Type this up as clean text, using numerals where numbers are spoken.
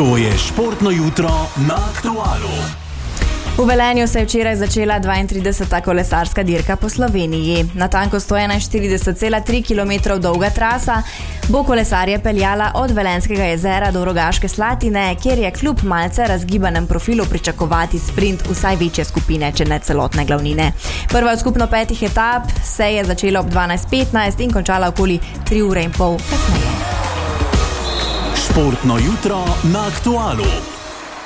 To je športno jutro na Aktualu. V Velenju se je včeraj začela 32. kolesarska dirka po Sloveniji. Natanko 141,3 km dolga trasa bo kolesarje peljala od Velenjskega jezera do Rogaške Slatine, kjer je kljub malce razgibanem profilu pričakovati sprint vsaj večje skupine, če ne celotne glavnine. Prva od skupno 5 etap se je začela ob 12:15 in končala okoli 3 ure in pol kasneje. Športno jutro na Aktualu.